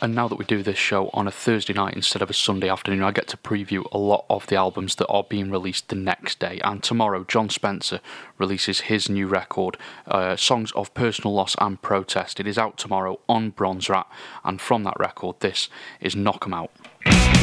And now that we do this show on a Thursday night instead of a Sunday afternoon, I get to preview a lot of the albums that are being released the next day. And tomorrow, Jon Spencer releases his new record, Songs of Personal Loss and Protest. It is out tomorrow on Bronze Rat, and from that record, this is Knock 'Em Out.